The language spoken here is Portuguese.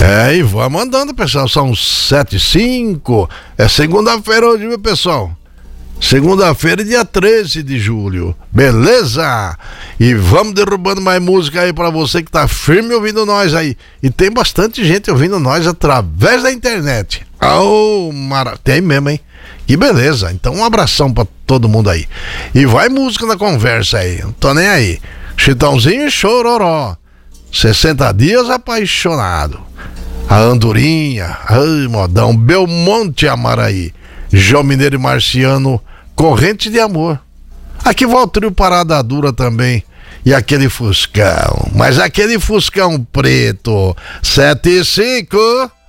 E vai mandando, pessoal. São 7h05. É segunda-feira hoje, viu, pessoal? Segunda-feira, dia 13 de julho. Beleza? E vamos derrubando mais música aí pra você que tá firme ouvindo nós aí. E tem bastante gente ouvindo nós através da internet. Tem mesmo, hein? Que beleza. Então um abração pra todo mundo aí. E vai música na conversa aí. Não tô nem aí. Chitãozinho e Chororó. 60 dias apaixonado. A Andorinha. Ai, modão. Belmonte Amaraí. João Mineiro e Marciano. Corrente de Amor. Aqui vai o trio Parada Dura também. E aquele Fuscão. Mas aquele Fuscão preto. 7 e 5.